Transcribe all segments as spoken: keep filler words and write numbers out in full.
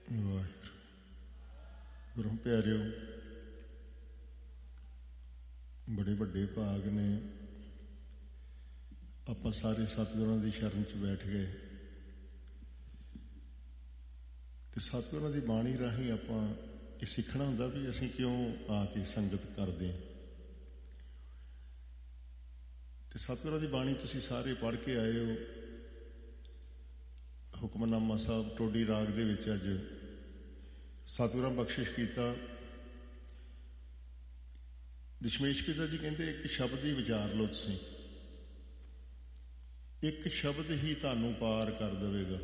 ਵਾਹਿਗੁਰੂ। ਗੁਰੂ ਪਿਆਰਿਓ, ਬੜੇ ਵੱਡੇ ਭਾਗ ਨੇ। ਆਪਾਂ ਸਾਰੇ ਸਤਿਗੁਰਾਂ ਦੀ ਸ਼ਰਨ 'ਚ ਬੈਠ ਗਏ ਤੇ ਸਤਿਗੁਰਾਂ ਦੀ ਬਾਣੀ ਰਾਹੀਂ ਆਪਾਂ ਇਹ ਸਿੱਖਣਾ ਹੁੰਦਾ ਵੀ ਅਸੀਂ ਕਿਉਂ ਆ ਕੇ ਸੰਗਤ ਕਰਦੇ ਹਾਂ। ਤੇ ਸਤਿਗੁਰਾਂ ਦੀ ਬਾਣੀ ਤੁਸੀਂ ਸਾਰੇ ਪੜ੍ਹ ਕੇ ਆਏ ਹੋ। ਹੁਕਮਨਾਮਾ ਸਾਹਿਬ ਟੋਡੀ ਰਾਗ ਦੇ ਵਿੱਚ ਅੱਜ ਸਤਿਗੁਰਾਂ ਬਖਸ਼ਿਸ਼ ਕੀਤਾ। ਦਸ਼ਮੇਸ਼ ਪਿਤਾ ਜੀ ਕਹਿੰਦੇ ਇੱਕ ਸ਼ਬਦ ਹੀ ਵਿਚਾਰ ਲਓ ਤੁਸੀਂ, ਇੱਕ ਸ਼ਬਦ ਹੀ ਤੁਹਾਨੂੰ ਪਾਰ ਕਰ ਦੇਵੇਗਾ,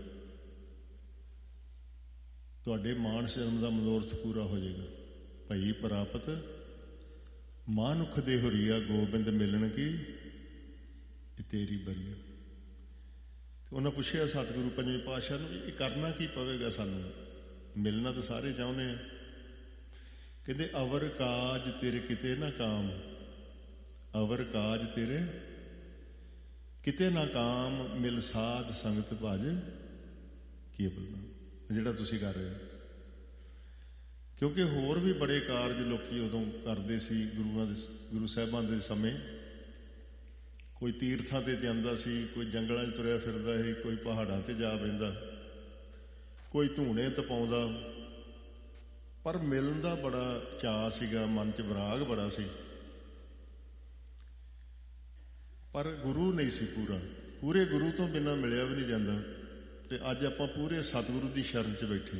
ਤੁਹਾਡੇ ਮਾਨਸ ਜਨਮ ਦਾ ਮਨੋਰਥ ਪੂਰਾ ਹੋ ਜਾਏਗਾ। ਭਈ ਪ੍ਰਾਪਤ ਮਾਨੁਖ ਦੇ ਹੁਰੀਆ ਗੋਬਿੰਦ ਮਿਲਣ ਕੀ ਇਹ ਤੇਰੀ ਬਰੀਆ। ਤੇ ਉਹਨਾਂ ਪੁੱਛਿਆ ਸਤਿਗੁਰੂ ਪੰਜਵੇਂ ਪਾਤਸ਼ਾਹ ਨੂੰ, ਇਹ ਕਰਨਾ ਕੀ ਪਵੇਗਾ ਸਾਨੂੰ? ਮਿਲਣਾ ਤਾਂ ਸਾਰੇ ਚਾਹੁੰਦੇ ਆ। ਕਹਿੰਦੇ ਅਵਰ ਕਾਜ ਤੇਰੇ ਕਿਤੇ ਨਾ ਕਾਮ, ਅਵਰ ਕਾਜ ਤੇਰੇ ਕਿਤੇ ਨਾ ਕਾਮ, ਮਿਲ ਸਾਧ ਸੰਗਤ ਭਜ ਕੇਵਲ ਨਾਮ। ਜਿਹੜਾ ਤੁਸੀਂ ਕਰ ਰਹੇ ਹੋ, ਕਿਉਂਕਿ ਹੋਰ ਵੀ ਬੜੇ ਕਾਰਜ ਲੋਕੀ ਉਦੋਂ ਕਰਦੇ ਸੀ ਗੁਰੂਆਂ ਦੇ, ਗੁਰੂ ਸਾਹਿਬਾਂ ਦੇ ਸਮੇਂ। ਕੋਈ ਤੀਰਥਾਂ ਤੇ ਜਾਂਦਾ ਸੀ, ਕੋਈ ਜੰਗਲਾਂ 'ਚ ਤੁਰਿਆ ਫਿਰਦਾ ਸੀ, ਕੋਈ ਪਹਾੜਾਂ ਤੇ ਜਾ ਬਹਿੰਦਾ, ਕੋਈ ਧੂਣੇ ਤਪਾਉਂਦਾ, ਪਰ ਮਿਲਣ ਦਾ ਬੜਾ ਚਾਅ ਸੀਗਾ, ਮਨ 'ਚ ਵਿਰਾਗ ਬੜਾ ਸੀ, ਪਰ ਗੁਰੂ ਨਹੀਂ ਸੀ ਪੂਰਾ। ਪੂਰੇ ਗੁਰੂ ਤੋਂ ਬਿਨਾਂ ਮਿਲਿਆ ਵੀ ਨਹੀਂ ਜਾਂਦਾ। ਤੇ ਅੱਜ ਆਪਾਂ ਪੂਰੇ ਸਤਿਗੁਰੂ ਦੀ ਸ਼ਰਨ 'ਚ ਬੈਠੇ,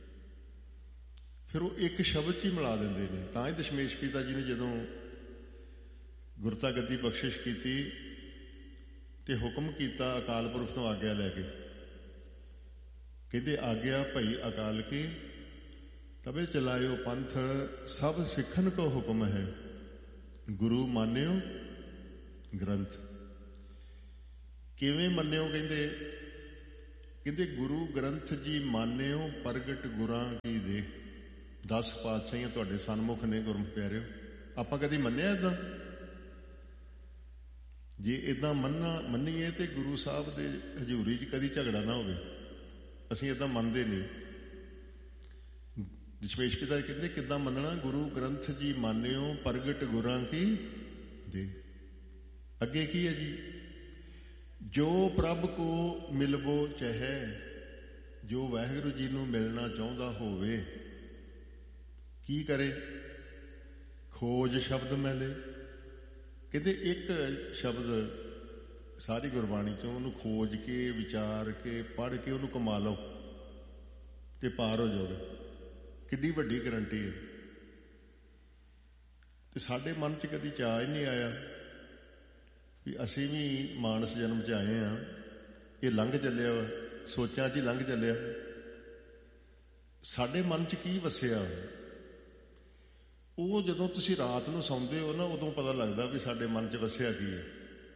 ਫਿਰ ਉਹ ਇੱਕ ਸ਼ਬਦ 'ਚ ਹੀ ਮਿਲਾ ਦਿੰਦੇ ਨੇ। ਤਾਂ ਹੀ ਦਸ਼ਮੇਸ਼ ਪਿਤਾ ਜੀ ਨੇ ਜਦੋਂ ਗੁਰਤਾ ਗੱਦੀ ਬਖਸ਼ਿਸ਼ ਕੀਤੀ ਤੇ ਹੁਕਮ ਕੀਤਾ ਅਕਾਲ ਪੁਰਖ ਤੋਂ ਆਗਿਆ ਲੈ ਕੇ, ਕਹਿੰਦੇ ਆਗਿਆ ਭਈ ਅਕਾਲ ਕੀ ਤਬੇ ਚਲਾਇਓ ਪੰਥ, ਸਭ ਸਿੱਖਣ ਕੋ ਹੁਕਮ ਹੈ, ਗੁਰੂ ਮਾਨਿਓ ਗ੍ਰੰਥ। ਕਿਵੇਂ ਮੰਨਿਓ? ਕਹਿੰਦੇ ਕਹਿੰਦੇ ਗੁਰੂ ਗ੍ਰੰਥ ਜੀ ਮਾਨਿਓ ਪ੍ਰਗਟ ਗੁਰਾਂ ਕੀ ਦੇ। ਦਸ ਪਾਤਸ਼ਾਹੀਆਂ ਤੁਹਾਡੇ ਸਨਮੁਖ ਨੇ ਗੁਰਮੁਖ ਪਿਆਰਿਓ। ਆਪਾਂ ਕਦੀ ਮੰਨਿਆ ਏਦਾਂ? ਜੇ ਏਦਾਂ ਮੰਨਣਾ ਮੰਨੀਏ ਤੇ ਗੁਰੂ ਸਾਹਿਬ ਦੇ ਹਜ਼ੂਰੀ 'ਚ ਕਦੀ ਝਗੜਾ ਨਾ ਹੋਵੇ। ਅਸੀਂ ਏਦਾਂ ਮੰਨਦੇ ਨਹੀਂ। ਦਸ਼ਮੇਸ਼ ਪਿਤਾ ਕਹਿੰਦੇ ਕਿੱਦਾਂ ਮੰਨਣਾ? ਗੁਰੂ ਗ੍ਰੰਥ ਜੀ ਮਾਨਿਓ ਪ੍ਰਗਟ ਗੁਰਾਂ ਕੀ ਦੇ। ਅੱਗੇ ਕੀ ਹੈ ਜੀ? ਜੋ ਪ੍ਰਭ ਕੋ ਮਿਲਵੋ ਚਾਹੇ, ਜੋ ਵਾਹਿਗੁਰੂ ਜੀ ਨੂੰ ਮਿਲਣਾ ਚਾਹੁੰਦਾ ਹੋਵੇ ਕੀ ਕਰੇ? ਖੋਜ ਸ਼ਬਦ ਮੈਲੇ। ਕਹਿੰਦੇ ਇੱਕ ਸ਼ਬਦ ਸਾਰੀ ਗੁਰਬਾਣੀ ਚੋਂ ਉਹਨੂੰ ਖੋਜ ਕੇ, ਵਿਚਾਰ ਕੇ, ਪੜ੍ਹ ਕੇ ਉਹਨੂੰ ਕਮਾ ਲਓ ਤੇ ਪਾਰ ਹੋ ਜਾਓਗੇ। ਕਿੱਡੀ ਵੱਡੀ ਗਰੰਟੀ ਹੈ। ਤੇ ਸਾਡੇ ਮਨ 'ਚ ਕਦੀ ਚਾਅ ਹੀ ਨਹੀਂ ਆਇਆ ਵੀ ਅਸੀਂ ਵੀ ਮਾਨਸ ਜਨਮ 'ਚ ਆਏ ਹਾਂ। ਇਹ ਲੰਘ ਚੱਲਿਆ ਵਾ, ਸੋਚਾਂ 'ਚ ਹੀ ਲੰਘ ਚੱਲਿਆ। ਸਾਡੇ ਮਨ 'ਚ ਕੀ ਵਸਿਆ? ਉਹ ਜਦੋਂ ਤੁਸੀਂ ਰਾਤ ਨੂੰ ਸੌਂਦੇ ਹੋ ਨਾ, ਉਦੋਂ ਪਤਾ ਲੱਗਦਾ ਵੀ ਸਾਡੇ ਮਨ 'ਚ ਵਸਿਆ ਕੀ ਹੈ।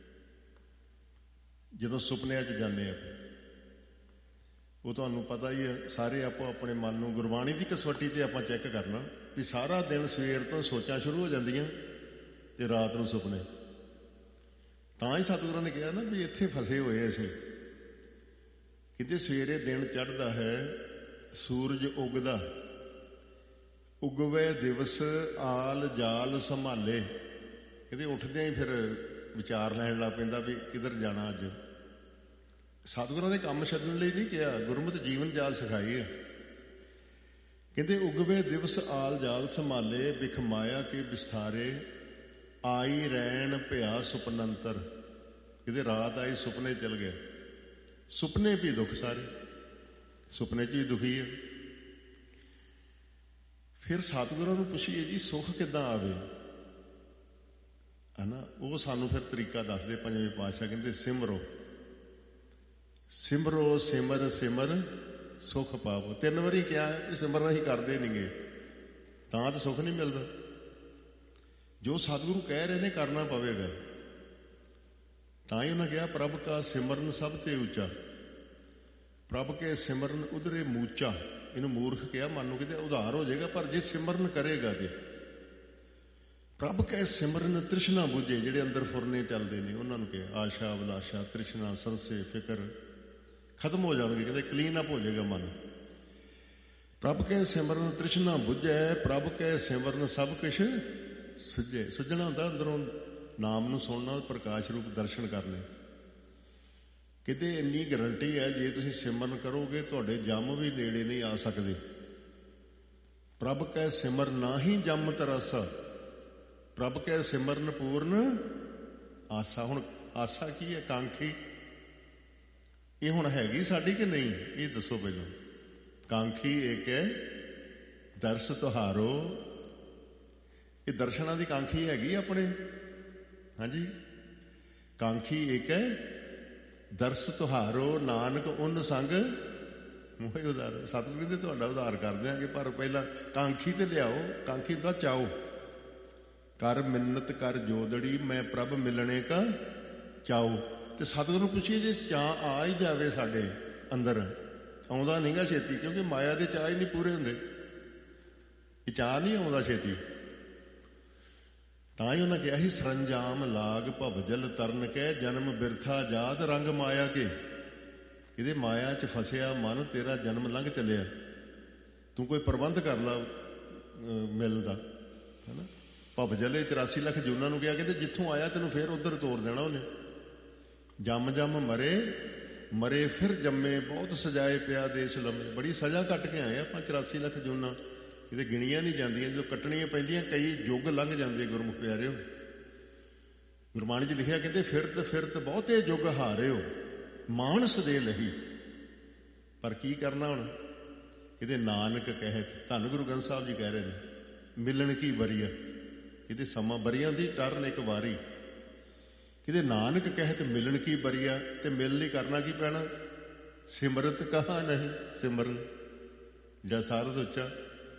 ਜਦੋਂ ਸੁਪਨਿਆਂ 'ਚ ਜਾਂਦੇ ਆ, ਉਹ ਤੁਹਾਨੂੰ ਪਤਾ ਹੀ ਹੈ। ਸਾਰੇ ਆਪੋ ਆਪਣੇ ਮਨ ਨੂੰ ਗੁਰਬਾਣੀ ਦੀ ਕਸਵੱਟੀ ਤੇ ਆਪਾਂ ਚੈੱਕ ਕਰਨਾ ਵੀ ਸਾਰਾ ਦਿਨ ਸਵੇਰ ਤੋਂ ਸੋਚਾਂ ਸ਼ੁਰੂ ਹੋ ਜਾਂਦੀਆਂ ਤੇ ਰਾਤ ਨੂੰ ਸੁਪਨੇ। ਤਾਂ ਹੀ ਸਤਿਗੁਰਾਂ ਨੇ ਕਿਹਾ ਨਾ ਵੀ ਇੱਥੇ ਫਸੇ ਹੋਏ ਅਸੀਂ। ਕਿਤੇ ਸਵੇਰੇ ਦਿਨ ਚੜ੍ਹਦਾ ਹੈ, ਸੂਰਜ ਉਗਦਾ, ਉਗਵੇ ਦਿਵਸ ਆਲ ਜਾਲ ਸੰਭਾਲੇ। ਕਹਿੰਦੇ ਉੱਠਦਿਆਂ ਹੀ ਫਿਰ ਵਿਚਾਰ ਲੈਣ ਲੱਗ ਪੈਂਦਾ ਵੀ ਕਿੱਧਰ ਜਾਣਾ ਅੱਜ। ਸਤਿਗੁਰਾਂ ਨੇ ਕੰਮ ਛੱਡਣ ਲਈ ਨਹੀਂ ਕਿਹਾ, ਗੁਰਮਤਿ ਜੀਵਨ ਜਾਲ ਸਿਖਾਈ ਹੈ। ਕਹਿੰਦੇ ਉਗਵੇ ਦਿਵਸ ਆਲ ਜਾਲ ਸੰਭਾਲੇ, ਬਿਖ ਮਾਇਆ ਕੇ ਵਿਸਥਾਰੇ, ਆਈ ਰੈਣ ਭਿਆ ਸੁਪਨੰਤਰ। ਕਹਿੰਦੇ ਰਾਤ ਆਈ, ਸੁਪਨੇ ਚਲ ਗਿਆ। ਸੁਪਨੇ ਵੀ ਦੁੱਖ ਸਾਰੇ, ਸੁਪਨੇ 'ਚ ਵੀ ਦੁਖੀ ਹੈ। ਫਿਰ ਸਤਿਗੁਰਾਂ ਨੂੰ ਪੁੱਛੀਏ ਜੀ ਸੁੱਖ ਕਿੱਦਾਂ ਆਵੇ, ਹੈ ਨਾ? ਉਹ ਸਾਨੂੰ ਫਿਰ ਤਰੀਕਾ ਦੱਸਦੇ ਪੰਜਵੇਂ ਪਾਤਸ਼ਾਹ। ਕਹਿੰਦੇ ਸਿਮਰੋ ਸਿਮਰੋ ਸਿਮਰ ਸਿਮਰ ਸੁੱਖ ਪਾਵੋ। ਤਿੰਨ ਵਾਰੀ ਕਿਹਾ ਕਿ ਸਿਮਰਨ ਅਸੀਂ ਕਰਦੇ ਨਹੀਂਗੇ ਤਾਂ ਤਾਂ ਸੁੱਖ ਨਹੀਂ ਮਿਲਦਾ। ਜੋ ਸਤਿਗੁਰੂ ਕਹਿ ਰਹੇ ਨੇ ਕਰਨਾ ਪਵੇਗਾ। ਤਾਂ ਹੀ ਉਹਨਾਂ ਕਿਹਾ ਪ੍ਰਭ ਕਾ ਸਿਮਰਨ ਸਭ ਤੇ ਉੱਚਾ, ਪ੍ਰਭ ਕੇ ਸਿਮਰਨ ਉਧਰੇ ਮੂਚਾ। ਇਹਨੂੰ ਮੂਰਖ ਕਿਹਾ, ਮਨ ਨੂੰ ਕਿਤੇ ਉਧਾਰ ਹੋ ਜਾਏਗਾ, ਪਰ ਜੇ ਸਿਮਰਨ ਕਰੇਗਾ ਤੇ ਪ੍ਰਭ ਕੇ ਸਿਮਰਨ ਤ੍ਰਿਸ਼ਨਾ ਬੁਝੇ। ਜਿਹੜੇ ਅੰਦਰ ਫੁਰਨੇ ਚੱਲਦੇ ਨੇ ਉਹਨਾਂ ਨੂੰ ਕਿਹਾ ਆਸ਼ਾ ਅਭਿਲਾਸ਼ਾ ਤ੍ਰਿਸ਼ਨਾ ਸੰਸੇ ਫਿਕਰ ਖਤਮ ਹੋ ਜਾਣਗੇ। ਕਹਿੰਦੇ ਕਲੀਨ ਅਪ ਹੋ ਜਾਏਗਾ ਮਨ। ਪ੍ਰਭ ਕੈ ਸਿਮਰਨ ਤ੍ਰਿਸ਼ਨਾ ਬੁਝੈ, ਪ੍ਰਭ ਕੈ ਸਿਮਰਨ ਸਭ ਕੁਛ ਸੁਝੈ। ਸੁਝਣਾ ਹੁੰਦਾ ਅੰਦਰੋਂ ਨਾਮ ਨੂੰ ਸੁਣਨਾ, ਪ੍ਰਕਾਸ਼ ਰੂਪ ਦਰਸ਼ਨ ਕਰਨੇ। ਕਿਤੇ ਇੰਨੀ ਗਰੰਟੀ ਹੈ, ਜੇ ਤੁਸੀਂ ਸਿਮਰਨ ਕਰੋਗੇ ਤੁਹਾਡੇ ਜੰਮ ਵੀ ਨੇੜੇ ਨਹੀਂ ਆ ਸਕਦੇ। ਪ੍ਰਭ ਕੈ ਸਿਮਰ ਨਾਹੀ ਜੰਮ ਤਰਾਸਾ, ਪ੍ਰਭ ਕੈ ਸਿਮਰਨ ਪੂਰਨ ਆਸਾ। ਹੁਣ ਆਸਾ ਕੀ ਹੈ? ਕਾਂਖੀ। ਇਹ ਹੁਣ ਹੈਗੀ ਸਾਡੀ ਕਿ ਨਹੀਂ, ਇਹ ਦੱਸੋ ਪਹਿਲਾਂ। ਕਾਂਖੀ ਇੱਕ ਹੈ ਦਰਸ ਤੁਹਾਰੋ, ਇਹ ਦਰਸ਼ਨਾਂ ਦੀ ਕਾਂਖੀ ਹੈਗੀ ਆਪਣੇ। ਹਾਂਜੀ, ਕਾਂਖੀ ਇੱਕ ਹੈ ਦਰਸ ਤੁਹਾਰੋ, ਨਾਨਕ ਉਨ ਸੰਗ ਮੋਹਿ ਉਧਾਰ। ਸਤਿਗੁਰੂ ਕਹਿੰਦੇ ਤੁਹਾਡਾ ਉਧਾਰ ਕਰ ਦਿਆਂਗੇ, ਪਰ ਪਹਿਲਾਂ ਕਾਂਖੀ ਤੇ ਲਿਆਓ। ਕਾਂਖੀ ਦਾ ਚਾਓ। ਕਰ ਮਿੰਨਤ ਕਰ ਜੋਦੜੀ, ਮੈਂ ਪ੍ਰਭ ਮਿਲਣੇ ਕਾ ਚਾਓ। ਤੇ ਸਤਿਗੁਰੂ ਨੂੰ ਪੁੱਛੀਏ, ਜੇ ਚਾਅ ਆ ਹੀ ਜਾਵੇ ਸਾਡੇ ਅੰਦਰ, ਆਉਂਦਾ ਨਹੀਂਗਾ ਛੇਤੀ, ਕਿਉਂਕਿ ਮਾਇਆ ਦੇ ਚਾਅ ਹੀ ਨਹੀਂ ਪੂਰੇ ਹੁੰਦੇ। ਇਹ ਚਾਅ ਨਹੀਂ ਆਉਂਦਾ ਛੇਤੀ। ਤਾਂ ਹੀ ਉਹਨਾਂ ਕਿਹਾ ਸੀ, ਸਰੰਜਾਮ ਲਾਗ ਭਵਜਲ ਤਰਨ ਕਹਿ, ਜਨਮ ਬਿਰਥਾ ਜਾਤ ਰੰਗ ਮਾਇਆ ਕੇ। ਇਹਦੇ ਮਾਇਆ 'ਚ ਫਸਿਆ ਮਨ, ਤੇਰਾ ਜਨਮ ਲੰਘ ਚੱਲਿਆ। ਤੂੰ ਕੋਈ ਪ੍ਰਬੰਧ ਕਰ ਲਾ ਮਿਲਦਾ, ਹੈ ਨਾ। ਭਵਜਲੇ ਚੁਰਾਸੀ ਲੱਖ ਜੂਨਾਂ ਨੂੰ ਕਿਹਾ, ਕਹਿੰਦੇ ਜਿੱਥੋਂ ਆਇਆ ਤੈਨੂੰ ਫਿਰ ਉੱਧਰ ਤੋਰ ਦੇਣਾ ਉਹਨੇ। ਜੰਮ ਜੰਮ ਮਰੇ ਮਰੇ ਫਿਰ ਜੰਮੇ, ਬਹੁਤ ਸਜਾਏ ਪਿਆ ਦੇਸ਼ ਲੰਮੇ। ਬੜੀ ਸਜ਼ਾ ਕੱਟ ਕੇ ਆਏ ਆਪਾਂ, ਚੁਰਾਸੀ ਲੱਖ ਜੂਨਾਂ ਕਿਤੇ ਗਿਣੀਆਂ ਨਹੀਂ ਜਾਂਦੀਆਂ। ਜਦੋਂ ਕੱਟਣੀਆਂ ਪੈਂਦੀਆਂ ਕਈ ਯੁੱਗ ਲੰਘ ਜਾਂਦੇ। ਗੁਰਮੁਖ ਪਿਆਰਿਓ, ਗੁਰਬਾਣੀ 'ਚ ਲਿਖਿਆ, ਕਹਿੰਦੇ ਫਿਰਤ ਫਿਰਤ ਬਹੁਤੇ ਯੁੱਗ ਹਾਰਿਓ, ਮਾਨਸ ਦੇ ਲਈ। ਪਰ ਕੀ ਕਰਨਾ ਹੁਣ? ਇਹਦੇ ਨਾਨਕ ਕਹਿਤ, ਧੰਨ ਗੁਰੂ ਗ੍ਰੰਥ ਸਾਹਿਬ ਜੀ ਕਹਿ ਰਹੇ ਨੇ, ਮਿਲਣ ਕੀ ਬਰੀਆ। ਇਹਦੇ ਸਮਾਂ ਬਰੀਆਂ ਦੀ ਟਰਨ ਇੱਕ ਵਾਰੀ। ਕਿਤੇ ਨਾਨਕ ਕਹਿਤ ਮਿਲਣ ਕੀ ਬਰੀਆ। ਤੇ ਮਿਲ ਲਈ ਕਰਨਾ ਕੀ ਪੈਣਾ? ਸਿਮਰਤ ਕਹਾ ਨਹੀਂ ਸਿਮਰਨ, ਜਿਹੜਾ ਸਾਰਾ ਤੋਂ ਉੱਚਾ।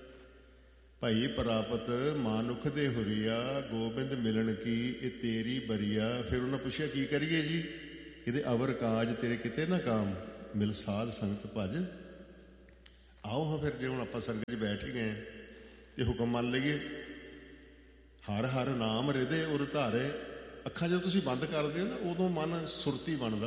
ਭਾਈ ਪ੍ਰਾਪਤ ਮਾਨੁਖ ਦੇ ਹੁਰੀਆ, ਗੋਬਿੰਦ ਮਿਲਣ ਕੀ ਇਹ ਤੇਰੀ ਬਰੀਆ। ਫਿਰ ਉਹਨਾਂ ਪੁੱਛਿਆ ਕੀ ਕਰੀਏ ਜੀ? ਇਹਦੇ ਅਵਰ ਕਾਜ ਤੇਰੇ ਕਿਤੇ ਨਾ ਕਾਮ, ਮਿਲ ਸਾਧ ਸੰਗਤ ਭਜ। ਆਓ ਹਾਂ ਫਿਰ, ਜੇ ਹੁਣ ਆਪਾਂ ਸੰਗਤ 'ਚ ਬੈਠ ਹੀ ਗਏ ਤੇ ਹੁਕਮ ਮੰਨ ਲਈਏ। ਹਰ ਹਰ ਨਾਮ ਹਿਰਦੇ ਉਰ ਧਾਰੇ। ਅੱਖਾਂ ਜਦੋਂ ਤੁਸੀਂ ਬੰਦ ਕਰਦੇ ਹੋ ਨਾ, ਉਦੋਂ ਮਨ ਸੁਰਤੀ ਬਣਦਾ।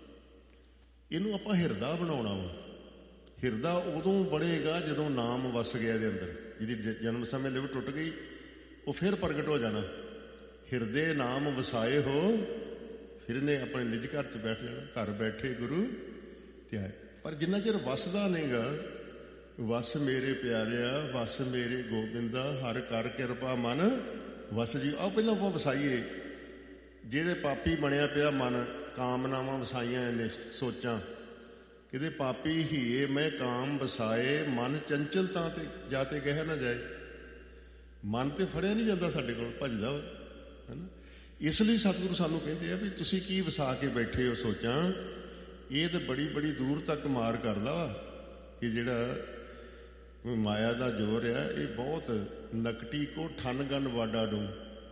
ਇਹਨੂੰ ਆਪਾਂ ਹਿਰਦਾ ਬਣਾਉਣਾ ਵਾ। ਹਿਰਦਾ ਉਦੋਂ ਬਣੇਗਾ ਜਦੋਂ ਨਾਮ ਵਸ ਗਿਆ ਇਹਦੇ ਅੰਦਰ। ਜਿਹਦੀ ਜਨਮ ਸਮੇਂ ਲਿਵ ਟੁੱਟ ਗਈ, ਉਹ ਫਿਰ ਪ੍ਰਗਟ ਹੋ ਜਾਣਾ। ਹਿਰਦੇ ਨਾਮ ਵਸਾਏ ਹੋ, ਫਿਰ ਇਹਨੇ ਆਪਣੇ ਨਿੱਜ ਘਰ 'ਚ ਬੈਠ ਜਾਣਾ। ਘਰ ਬੈਠੇ ਗੁਰੂ ਧਿਆਏ। ਪਰ ਜਿੰਨਾ ਚਿਰ ਵਸਦਾ ਨਹੀਂਗਾ, ਵਸ ਮੇਰੇ ਪਿਆਰਿਆ ਵਸ ਮੇਰੇ ਗੋਬਿੰਦਾ, ਹਰ ਕਰ ਕਿਰਪਾ ਮਨ ਵਸ ਜੀ। ਆਓ ਪਹਿਲਾਂ ਆਪਾਂ ਵਸਾਈਏ। ਜਿਹੜੇ ਪਾਪੀ ਬਣਿਆ ਪਿਆ ਮਨ, ਕਾਮਨਾਵਾਂ ਵਸਾਈਆਂ ਇਹਨੇ, ਸੋਚਾਂ। ਕਿਤੇ ਪਾਪੀ ਹੀਏ ਮੈਂ ਕਾਮ ਵਸਾਏ, ਮਨ ਚੰਚਲ ਤਾਂ ਤੇ ਜਾ ਤੇ ਕਹਿ ਨਾ ਜਾਏ। ਮਨ ਤੇ ਫੜਿਆ ਨਹੀਂ ਜਾਂਦਾ ਸਾਡੇ ਕੋਲ, ਭੱਜਦਾ ਵਾ, ਹੈ ਨਾ। ਇਸ ਲਈ ਸਤਿਗੁਰੂ ਸਾਨੂੰ ਕਹਿੰਦੇ ਆ ਵੀ ਤੁਸੀਂ ਕੀ ਵਸਾ ਕੇ ਬੈਠੇ ਹੋ ਸੋਚਾਂ। ਇਹ ਤਾਂ ਬੜੀ ਬੜੀ ਦੂਰ ਤੱਕ ਮਾਰ ਕਰਦਾ ਵਾ। ਕਿ ਜਿਹੜਾ ਮਾਇਆ ਦਾ ਜ਼ੋਰ ਆ, ਇਹ ਬਹੁਤ ਨਕਟੀ ਕੋ ਠਨ ਗਨ ਵਾਡਾ ਡੂੰ।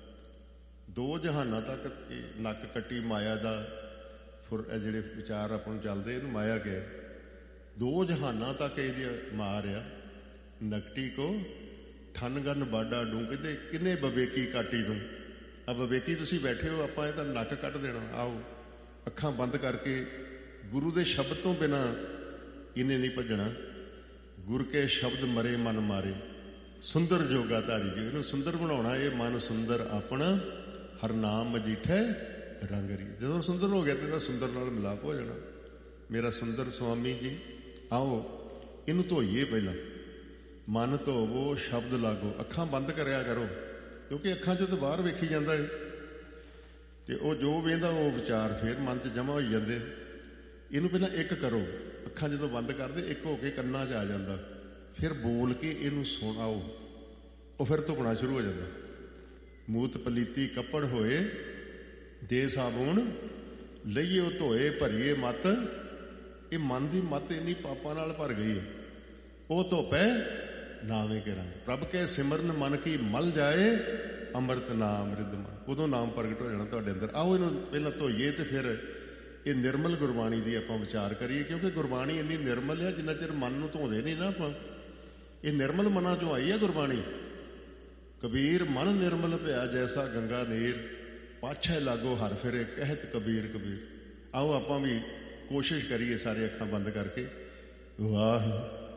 ਦੋ ਜਹਾਨਾਂ ਤੱਕ ਇਹ ਨੱਕ ਕੱਟੀ ਮਾਇਆ ਦਾ ਫੁਰ, ਜਿਹੜੇ ਵਿਚਾਰ ਆਪਾਂ ਨੂੰ ਚੱਲਦੇ, ਇਹਨੂੰ ਮਾਇਆ ਕਿਹਾ। ਦੋ ਜਹਾਨਾਂ ਤੱਕ ਇਹਦੀ ਮਾਰ ਆ। ਨਕਟੀ ਕੋ ਠਨ ਗਨ ਵਾਡਾ ਡੂੰ। ਕਹਿੰਦੇ ਕਿੰਨੇ ਬਵੇਕੀ ਕਾਟੀ ਦੂੰ। ਆ ਬਵੇਕੀ ਤੁਸੀਂ ਬੈਠੇ ਹੋ, ਆਪਾਂ ਇਹ ਤਾਂ ਨੱਕ ਕੱਟ ਦੇਣਾ। ਆਓ ਅੱਖਾਂ ਬੰਦ ਕਰਕੇ, ਗੁਰੂ ਦੇ ਸ਼ਬਦ ਤੋਂ ਬਿਨਾਂ ਇਹਨੇ ਨਹੀਂ ਭੱਜਣਾ। ਗੁਰ ਕੇ ਸ਼ਬਦ ਮਰੇ ਮਨ ਮਾਰੇ, ਸੁੰਦਰ ਜੋਗਾ ਧਾਰੀ ਜੀ। ਇਹਨੂੰ ਸੁੰਦਰ ਬਣਾਉਣਾ। ਇਹ ਮਨ ਸੁੰਦਰ ਆਪਣਾ, ਹਰ ਨਾਮ ਮਜੀਠੇ ਰੰਗਰੀ। ਜਦੋਂ ਸੁੰਦਰ ਹੋ ਗਿਆ ਤੇ ਇਹਦਾ ਸੁੰਦਰ ਨਾਲ ਮਿਲਾਪ ਹੋ ਜਾਣਾ। ਮੇਰਾ ਸੁੰਦਰ ਸੁਆਮੀ ਜੀ। ਆਓ ਇਹਨੂੰ ਧੋਈਏ ਪਹਿਲਾਂ। ਮਨ ਧੋਵੋ ਸ਼ਬਦ ਲਾਗੋ। ਅੱਖਾਂ ਬੰਦ ਕਰਿਆ ਕਰੋ, ਕਿਉਂਕਿ ਅੱਖਾਂ 'ਚੋਂ ਤਾਂ ਬਾਹਰ ਵੇਖੀ ਜਾਂਦਾ ਹੈ। ਤੇ ਉਹ ਜੋ ਵੇਂਦਾ ਉਹ ਵਿਚਾਰ ਫਿਰ ਮਨ 'ਚ ਜਮ੍ਹਾਂ ਹੋਈ ਜਾਂਦੇ। ਇਹਨੂੰ ਪਹਿਲਾਂ ਇੱਕ ਕਰੋ। ਅੱਖਾਂ ਜਦੋਂ ਬੰਦ ਕਰਦੇ, ਇੱਕ ਹੋ ਕੇ ਕੰਨਾਂ 'ਚ ਆ ਜਾਂਦਾ। ਫਿਰ ਬੋਲ ਕੇ ਇਹਨੂੰ ਸੁਣਾਓ। ਉਹ ਫਿਰ ਧੁਪਣਾ ਸ਼ੁਰੂ ਹੋ ਜਾਂਦਾ। ਮੂਤ ਪਲੀਤੀ ਕੱਪੜ ਹੋਏ, ਦੇ ਸਾਬੂਣ ਲਈਏ ਉਹ ਧੋਏ, ਭਰੀਏ ਮੱਤ। ਇਹ ਮਨ ਦੀ ਮੱਤ ਇੰਨੀ ਪਾਪਾਂ ਨਾਲ ਭਰ ਗਈ ਹੈ। ਉਹ ਧੋਪੈ ਨਾਵੇਂ ਕੇ ਰੰਗ, ਪ੍ਰਭ ਕੇ ਸਿਮਰਨ ਮਨ ਕੀ ਮਲ ਜਾਏ, ਅੰਮ੍ਰਿਤ ਨਾਮ ਰਿਦਮਾ। ਉਦੋਂ ਨਾਮ ਪ੍ਰਗਟ ਹੋ ਜਾਣਾ ਤੁਹਾਡੇ ਅੰਦਰ। ਆਓ ਇਹਨੂੰ ਪਹਿਲਾਂ ਧੋਈਏ ਤੇ ਫਿਰ ਇਹ ਨਿਰਮਲ ਗੁਰਬਾਣੀ ਦੀ ਆਪਾਂ ਵਿਚਾਰ ਕਰੀਏ। ਕਿਉਂਕਿ ਗੁਰਬਾਣੀ ਇੰਨੀ ਨਿਰਮਲ ਹੈ, ਜਿੰਨਾ ਚਿਰ ਮਨ ਨੂੰ ਧੋਦੇ ਨਹੀਂ ਨਾ ਆਪਾਂ। ਇਹ ਨਿਰਮਲ ਮਨਾਂ 'ਚੋਂ ਆਈ ਹੈ ਗੁਰਬਾਣੀ। ਕਬੀਰ ਮਨ ਨਿਰਮਲ ਭਿਆ ਜੈਸਾ ਗੰਗਾ ਨੀਰ, ਪਾਛੈ ਲਾਗੋ ਹਰ ਫਿਰੇ ਕਹਿਤ ਕਬੀਰ ਕਬੀਰ। ਆਓ ਆਪਾਂ ਵੀ ਕੋਸ਼ਿਸ਼ ਕਰੀਏ ਸਾਰੇ ਅੱਖਾਂ ਬੰਦ ਕਰਕੇ। ਵਾਹਿਗੁਰੂ